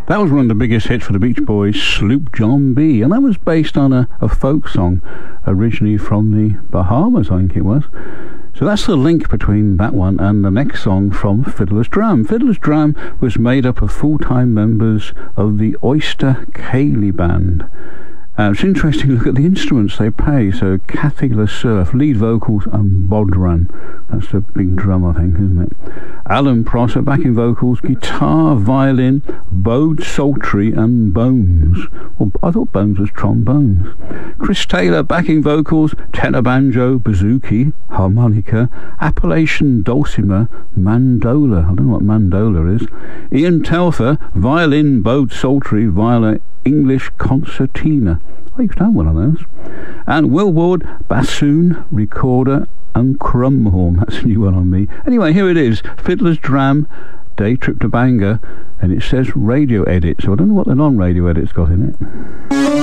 That was one of the biggest hits for the Beach Boys, Sloop John B. And that was based on a folk song originally from the Bahamas, I think it was. So that's the link between that one and the next song from Fiddler's Dram. Fiddler's Dram was made up of full-time members of the Oyster Caylee Band. It's interesting to look at the instruments they play. So Kathy LaSurf, lead vocals, and Bodran. That's the big drum, I think, isn't it? Alan Prosser, backing vocals, guitar, violin, bowed psaltery, and bones. Well, I thought bones was trombones. Chris Taylor, backing vocals, tenor banjo, bouzouki, harmonica, Appalachian dulcimer, mandola. I don't know what mandola is. Ian Telfer, violin, bowed psaltery, viola, English concertina. I used to have one of those. And Will Ward, bassoon, recorder, and crumhorn. That's a new one on me. Anyway, here it is. Fiddler's Dram, Day Trip to Bangor, and it says radio edit, so I don't know what the non-radio edit's got in it.